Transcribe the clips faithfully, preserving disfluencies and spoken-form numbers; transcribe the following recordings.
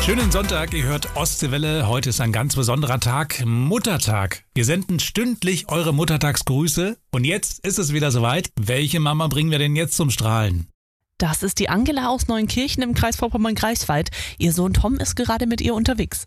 Schönen Sonntag, ihr hört Ostseewelle. Heute ist ein ganz besonderer Tag, Muttertag. Wir senden stündlich eure Muttertagsgrüße. Und jetzt ist es wieder soweit. Welche Mama bringen wir denn jetzt zum Strahlen? Das ist die Angela aus Neunkirchen im Kreis Vorpommern-Greifswald. Ihr Sohn Tom ist gerade mit ihr unterwegs.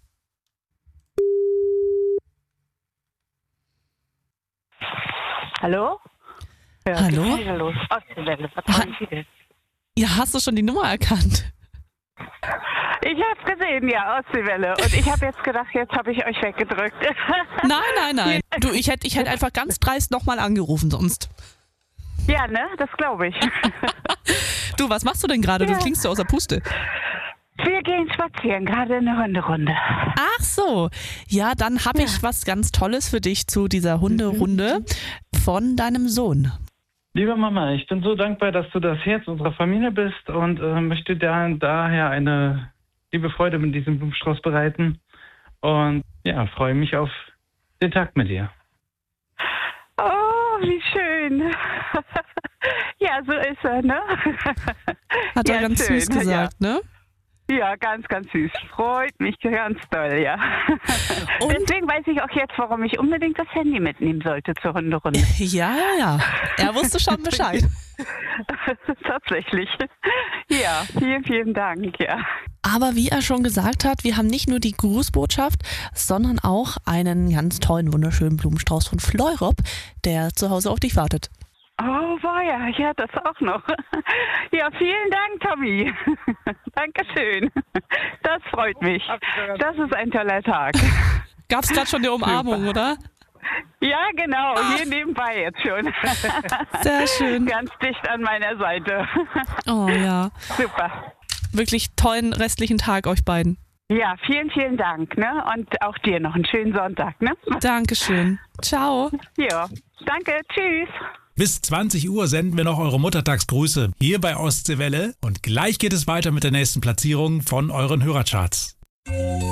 Hallo? Ja, Hallo? was ist hier los? Ostseewelle, was wollen Sie denn? Ja, hast du schon die Nummer erkannt? Ich hab's gesehen, ja, Ostseewelle. Und ich habe jetzt gedacht, jetzt habe ich euch weggedrückt. Nein, nein, nein. Du, ich hätte ich hätt einfach ganz dreist nochmal angerufen sonst. Ja, ne? Das glaube ich. Du, was machst du denn gerade? Du Ja. klingst so aus der Puste. Wir gehen spazieren, gerade eine Hunderunde. Ach so. Ja, dann habe ich was ganz Tolles für dich zu dieser Hunderunde von deinem Sohn. Liebe Mama, ich bin so dankbar, dass du das Herz unserer Familie bist und äh, möchte da, daher eine liebe Freude mit diesem Blumenstrauß bereiten. Und ja, freue mich auf den Tag mit dir. Oh, wie schön. Ja, so ist er, ne? Hat er Ja, ganz schön, süß gesagt, ne? Ja, ganz, ganz süß. Freut mich ganz doll, ja. Und? Deswegen weiß ich auch jetzt, warum ich unbedingt das Handy mitnehmen sollte zur Hunderunde. Ja, ja, ja. Er wusste schon Bescheid. Tatsächlich. Ja, vielen, vielen Dank, ja. Aber wie er schon gesagt hat, wir haben nicht nur die Grußbotschaft, sondern auch einen ganz tollen, wunderschönen Blumenstrauß von Fleurop, der zu Hause auf dich wartet. Oh, war ja, ja, das auch noch. Ja, vielen Dank, Tommy. Dankeschön. Das freut mich. Das ist ein toller Tag. Gab's gerade schon eine Umarmung, oder? Ja, genau, hier nebenbei jetzt schon. Sehr schön. Ganz dicht an meiner Seite. Oh ja. Super. Wirklich tollen restlichen Tag euch beiden. Ja, vielen, vielen Dank, ne? Und auch dir noch einen schönen Sonntag, ne? Dankeschön. Ciao. Ja, danke, tschüss. Bis zwanzig Uhr senden wir noch eure Muttertagsgrüße hier bei Ostseewelle. Und gleich geht es weiter mit der nächsten Platzierung von euren Hörercharts.